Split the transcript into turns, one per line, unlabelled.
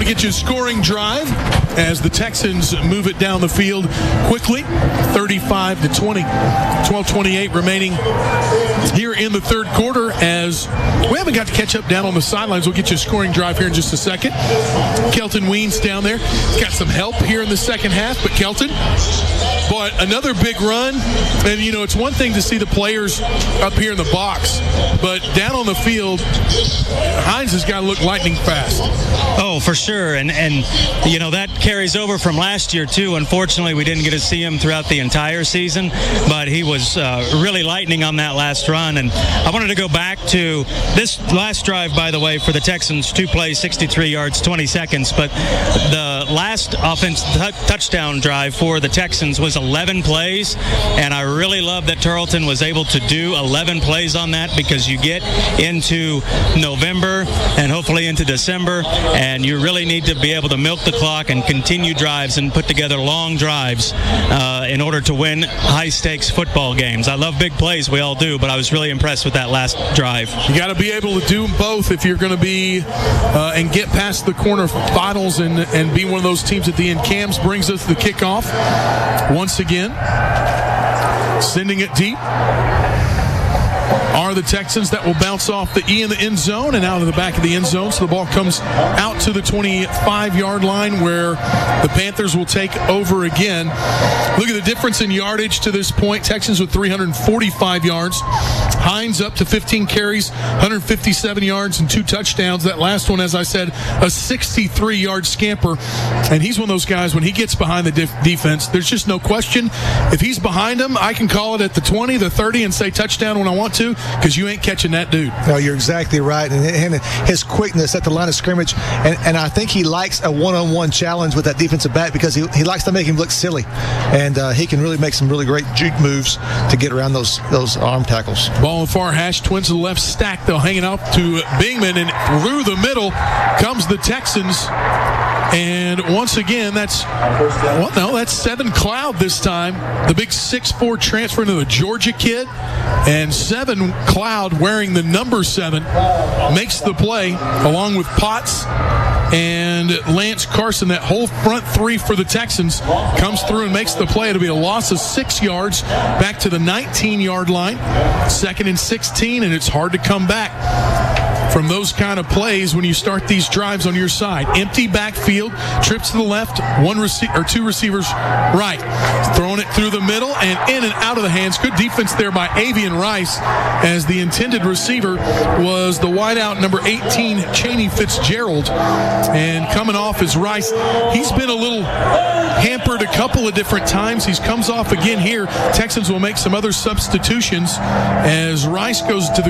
get you a scoring drive as the Texans move it down the field quickly, 35-20. 12:28 remaining here in the third quarter, as we haven't got to catch up down on the sidelines. We'll get you a scoring drive here in just a second. Kelton Weens down there. He's got some help here in the second half, but Kelton, but another big run. And, you know, it's one thing to see the players up here in the box, but down on the field, Hines has got to look lightning fast.
Oh, for sure. And you know, that carries over from last year, too. Unfortunately, we didn't get to see him throughout the entire season, but he was really lightning on that last run. And I wanted to go back to this last drive, by the way, for the Texans, 2 plays, 63 yards, 20 seconds. But the last touchdown drive for the Texans was 11 plays, and I really love that Tarleton was able to do 11 plays on that, because you get into November and hopefully into December, and you really need to be able to milk the clock and continue drives and put together long drives in order to win high-stakes football games. I love big plays, we all do, but I was really impressed with that last drive.
You got to be able to do both if you're going to be and get past the quarterfinals and be one of those teams at the end. Cams brings us the kickoff once again, sending it deep. Are the Texans that will bounce off the E in the end zone and out of the back of the end zone. So the ball comes out to the 25-yard line, where the Panthers will take over again. Look at the difference in yardage to this point. Texans with 345 yards. Hines up to 15 carries, 157 yards and 2 touchdowns. That last one, as I said, a 63-yard scamper. And he's one of those guys, when he gets behind the defense, there's just no question. If he's behind him, I can call it at the 20, the 30, and say touchdown when I want to, because you ain't catching that dude.
No, you're exactly right. And his quickness at the line of scrimmage, and I think he likes a one-on-one challenge with that defensive back, because he likes to make him look silly. And he can really make some really great juke moves to get around those arm tackles.
Ball in the far hash, twins to the left, stacked though, hanging out to Bingman, and through the middle comes the Texans. And once again, that's 7 Cloud this time. The big 6'4" transfer into the Georgia kid. And 7 Cloud, wearing the number 7, makes the play, along with Potts and Lance Carson. That whole front 3 for the Texans comes through and makes the play. It'll be a loss of 6 yards back to the 19-yard line. 2nd and 16, and it's hard to come back from those kind of plays when you start these drives on your side. Empty backfield, trips to the left, 2 receivers right. Throwing it through the middle and in and out of the hands. Good defense there by Avian Rice, as the intended receiver was the wideout number 18, Chaney Fitzgerald. And coming off is Rice. He's been a little hampered a couple of different times. He comes off again here. Texans will make some other substitutions as Rice goes to the